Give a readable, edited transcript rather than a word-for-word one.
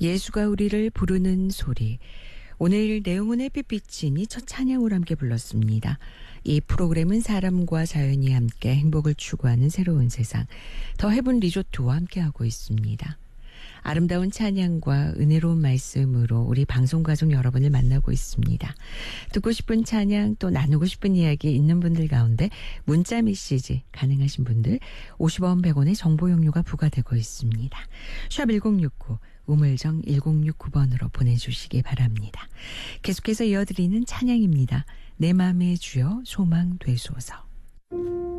예수가 우리를 부르는 소리. 오늘 내용은 햇빛비친이 첫 찬양으로 함께 불렀습니다. 이 프로그램은 사람과 자연이 함께 행복을 추구하는 새로운 세상, 더 헤븐 리조트와 함께하고 있습니다. 아름다운 찬양과 은혜로운 말씀으로 우리 방송가족 여러분을 만나고 있습니다. 듣고 싶은 찬양 또 나누고 싶은 이야기 있는 분들 가운데 문자 메시지 가능하신 분들 50원 100원의 정보 용료가 부과되고 있습니다. 샵 1069 우물정 1069번으로 보내주시기 바랍니다. 계속해서 이어드리는 찬양입니다. 내 맘의 주여 소망 되소서.